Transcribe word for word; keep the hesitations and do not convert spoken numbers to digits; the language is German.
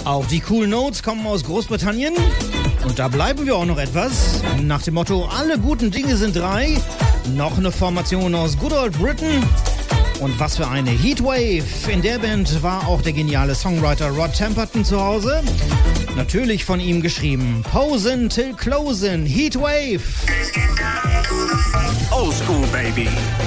Auch die Cool Notes kommen aus Großbritannien. Und da bleiben wir auch noch etwas. Nach dem Motto, alle guten Dinge sind drei. Noch eine Formation aus Good Old Britain. Und was für eine Heatwave. In der Band war auch der geniale Songwriter Rod Temperton zu Hause. Natürlich von ihm geschrieben. Posin' till closin', Heatwave. Old school, baby.